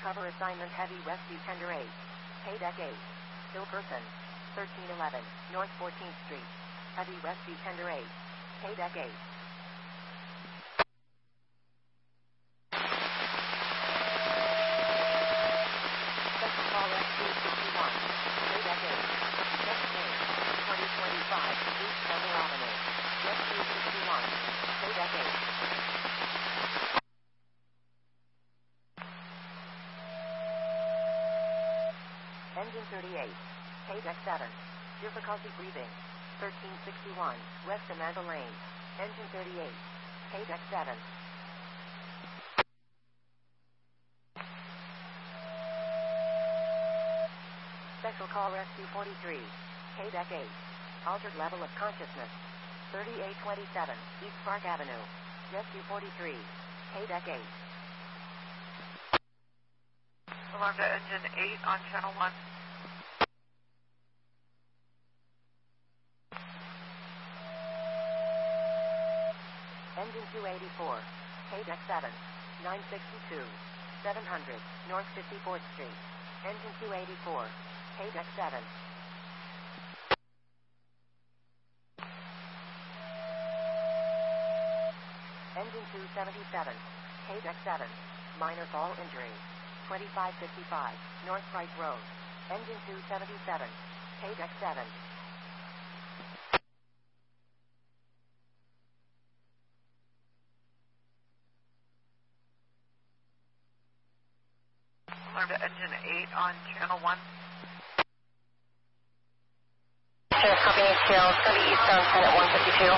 Cover assignment Heavy Rescue Tender 8. Paydeck 8. Hill Person. 1311 North 14th Street. Heavy Rescue Tender 8. Paydeck 8. Special Call Rescue 61. Paydeck 8. Next name. 2025 East Summer Avenue. Rescue 61. Paydeck 8. Engine 38. Paydeck 7. Difficulty breathing. 1361 West Amanda Lane. Engine 38. Paydeck 7. Special Call Rescue 43. Paydeck 8. Altered level of consciousness. 3827 East Park Avenue. Rescue 43. Paydeck 8. Alarm to Engine 8 on Channel 1. Engine 284. Paydeck 7. 962. 700 North 54th Street. Engine 284. Paydeck 7. Engine 277. Paydeck 7. Minor fall injury. 2555 North Price Road. Engine 277. Paydeck 7. Alarm to Engine 8 on Channel 1. Sheriff copy HCL, it's going to be eastbound 10 at 152.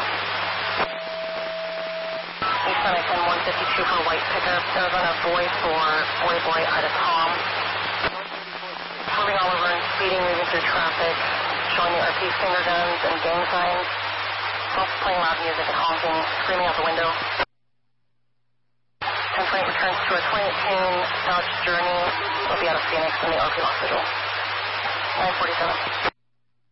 Eastbound at 10 152 for white pickup. Arizona boy for boy out of Tom. Moving all over and speeding, moving through traffic, showing the RP finger guns and gang signs. Also playing loud music and honking, screaming out the window. 10-20 returns to a 2018 Dodge Journey. Will be out of Phoenix in the RP hospital. 947.